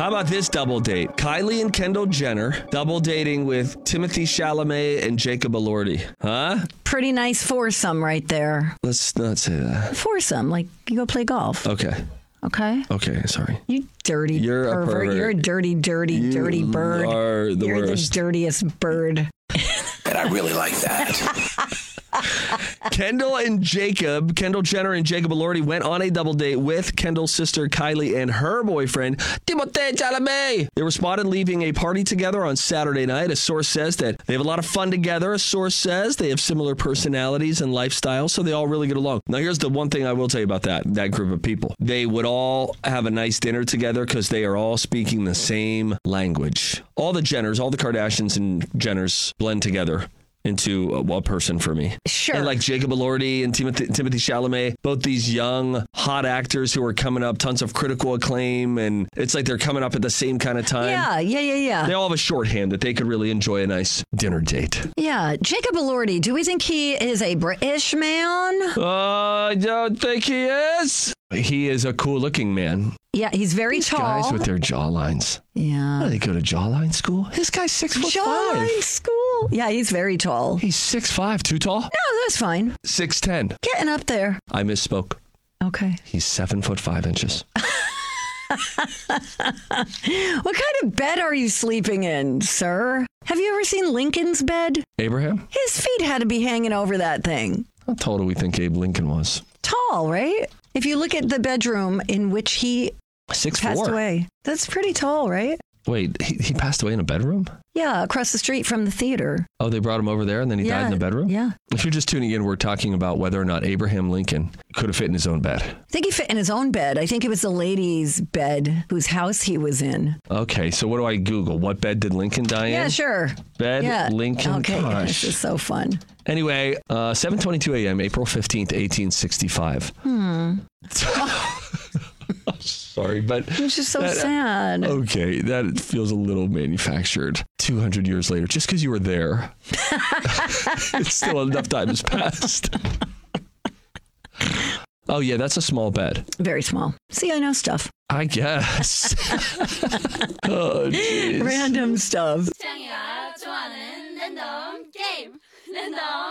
How about this double date? Kylie and Kendall Jenner double dating with Timothée Chalamet and Jacob Elordi. Huh? Pretty nice foursome right there. Let's not say that. Foursome, like you go play golf. Okay. Okay, sorry. You dirty You're a pervert. pervert. You're a dirty bird. You're the You're worst. the dirtiest bird. And I really like that. Kendall Jenner and Jacob Elordi went on a double date with Kendall's sister Kylie and her boyfriend Timothée Chalamet. They were spotted leaving a party together on Saturday night. A source says that they have a lot of fun together. A source says they have similar personalities and lifestyles, so they all really get along. Now, here's the one thing I will tell you about that group of people. They would all have a nice dinner together because they are all speaking the same language. All the Jenners, all the Kardashians and Jenners blend together into a person for me. Sure. And like Jacob Elordi and Timothée Chalamet, both these young, hot actors who are coming up, tons of critical acclaim, and it's like they're coming up at the same kind of time. Yeah. They all have a shorthand that they could really enjoy a nice dinner date. Yeah. Jacob Elordi, do we think he is a British man? I don't think he is. He is a cool-looking man. Yeah, he's very These tall. guys with their jawlines. Yeah. Why do they go to jawline school? This guy's 6'5". Jawline school. Yeah, he's very tall. He's 6'5", too tall? No, that's fine. 6'10". Getting up there. I misspoke. Okay. He's 7'5". What kind of bed are you sleeping in, sir? Have you ever seen Lincoln's bed? Abraham? His feet had to be hanging over that thing. How tall do we think Abe Lincoln was? Tall, right? If you look at the bedroom in which he 6'4". passed away, that's pretty tall, right? Wait, he passed away in a bedroom? Yeah, across the street from the theater. Oh, they brought him over there and then he died in the bedroom? Yeah. If you're just tuning in, we're talking about whether or not Abraham Lincoln could have fit in his own bed. I think he fit in his own bed. I think it was the lady's bed whose house he was in. Okay, so what do I Google? What bed did Lincoln die in? Yeah, sure. Bed Lincoln. Okay, Gosh. this is so fun. Anyway, 7:22 a.m., April 15th, 1865. Sorry, but It's just so sad. Okay, that feels a little manufactured. 200 years later, just because you were there, it's still enough time has passed. Oh yeah, that's a small bed. Very small. See, I know stuff. I guess. Oh, jeez. Random stuff. 창이가 좋아하는 랜덤 게임 랜덤